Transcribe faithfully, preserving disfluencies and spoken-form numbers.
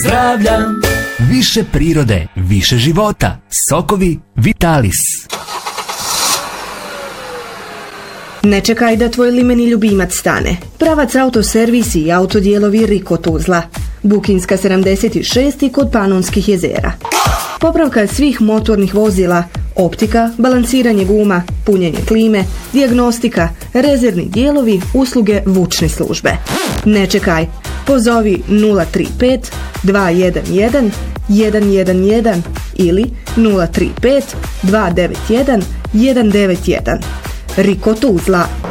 Zdravlja, više prirode, više života. Sokovi Vitalis. Ne čekaj da tvoj limeni ljubimac stane. Pravac autoservis i autodijelovi Riko Tuzla. Bukinska sedamdeset šest kod Panonskih jezera. Popravka svih motornih vozila, optika, balansiranje guma, punjenje klime, dijagnostika, rezervni dijelovi, usluge vučne službe. Ne čekaj, pozovi nula tri pet dva jedan jedan jedan jedan jedan ili nula tri pet dva devet jedan jedan devet jedan. Riko Tuzla.